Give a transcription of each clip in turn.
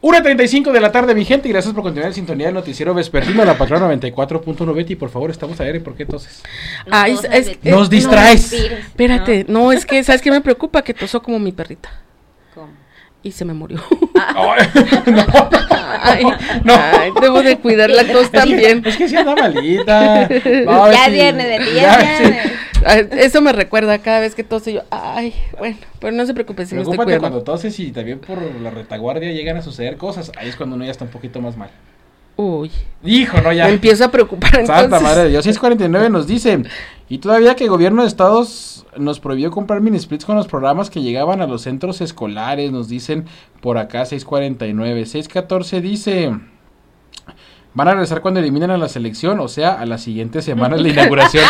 1:35 de la tarde, mi gente, y gracias por continuar en sintonía del noticiero vespertino de la Patrona 94.1. Betty, por favor, estamos al aire, ¿por qué toses? Nos distraes. Espérate, no, es que, ¿sabes qué me preocupa? Que tosó como mi perrita. ¿Cómo? Y se me murió. No. Ay, debo de cuidar la tos también. Es que sí anda malita. No, Ya sí. viene de ti, Ya, ya sí. viene. Eso me recuerda cada vez que tose yo, ay, bueno, pero no se preocupe si me estoy Preocúpate cuidando. cuando toses y también por la retaguardia llegan a suceder cosas. Ahí es cuando uno ya está un poquito más mal. Uy, Hijo, no, ya. me empiezo a preocupar entonces. Santa madre de Dios, 6:49 nos dice, y todavía que el gobierno de Estados nos prohibió comprar mini splits con los programas que llegaban a los centros escolares, nos dicen por acá 6:49, 6:14 dice, van a regresar cuando eliminen a la selección, o sea, a la siguiente semana de la inauguración.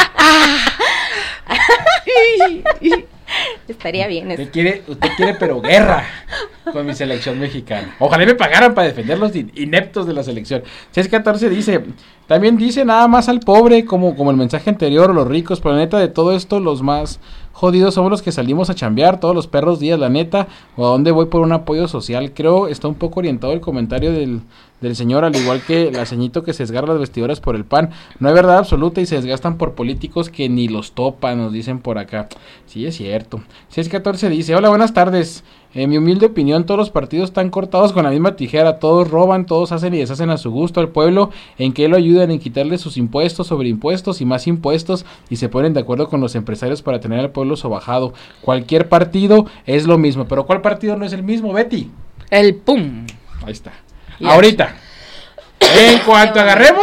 Estaría bien eso. Usted quiere pero guerra con mi selección mexicana. Ojalá me pagaran para defender los ineptos de la selección. 6:14 dice, también dice nada más al pobre, como el mensaje anterior, los ricos, pero la neta de todo esto, los más jodidos somos los que salimos a chambear todos los perros días, la neta, o a dónde voy por un apoyo social. Creo está un poco orientado el comentario del señor, al igual que la ceñito que se desgarra las vestiduras por el pan. No hay verdad absoluta y se desgastan por políticos que ni los topan, nos dicen por acá. Sí, es cierto. 6:14 dice, hola, buenas tardes. En mi humilde opinión, todos los partidos están cortados con la misma tijera. Todos roban, todos hacen y deshacen a su gusto al pueblo. ¿En qué lo ayudan? En quitarle sus impuestos sobre impuestos y más impuestos. Y se ponen de acuerdo con los empresarios para tener al pueblo sobajado. Cualquier partido es lo mismo. ¿Pero cuál partido no es el mismo, Betty? El pum. Ahí está. Yes. Ahorita. En cuanto agarremos